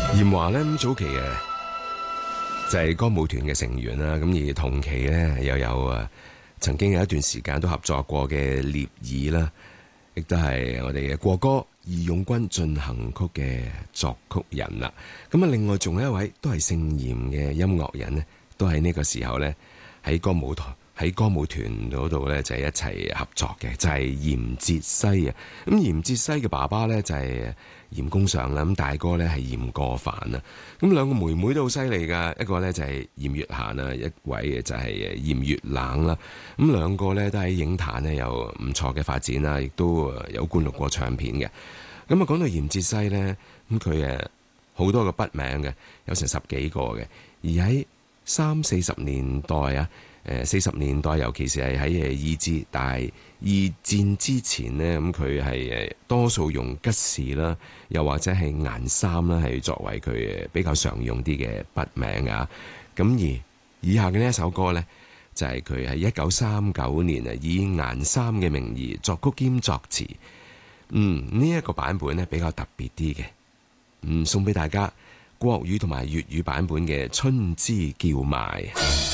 嚴華咧咁早期就係歌舞團嘅成員啦，咁而同期咧又有曾經有一段時間都合作過嘅聶耳啦，亦都係我哋嘅國歌《義勇軍進行曲》嘅作曲人啦。咁啊，另外仲有一位都係姓嚴嘅音樂人呢，都喺呢個時候咧喺歌舞團嗰度咧就係一齊合作嘅，就係嚴哲西啊。咁嚴哲西嘅爸爸咧就係嚴公上啦，咁大哥咧係嚴過凡啊。咁兩個妹妹都好犀利噶，一個咧就係嚴月嫻啊，一位就係嚴月冷啦。咁兩個咧都喺影壇咧有唔錯嘅發展啦，亦都有灌錄過唱片嘅。咁啊，講到嚴哲西咧，咁佢好多個筆名嘅，有成10幾個嘅，而喺30-40年代啊。40年代，尤其是係喺二戰之前呢，咁佢係多數用吉士啦，又或者係顏三啦，係作為佢比較常用啲嘅筆名啊。咁而以下嘅呢一首歌呢，就係佢喺1939年以顏三嘅名義作曲兼作詞。呢一個版本呢比較特別啲嘅，送俾大家國語同埋粵語版本嘅《春之叫賣》。